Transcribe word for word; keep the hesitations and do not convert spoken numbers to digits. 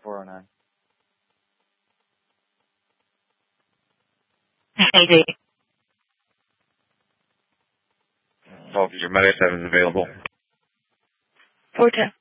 four oh nine. A D. Oh, your Med seven is available. four ten.